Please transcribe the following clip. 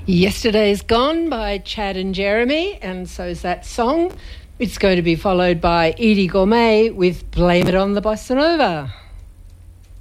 Yesterday's Gone by Chad and Jeremy, and so's that song. It's going to be followed by Edie Gourmet with Blame It on the Bossa Nova.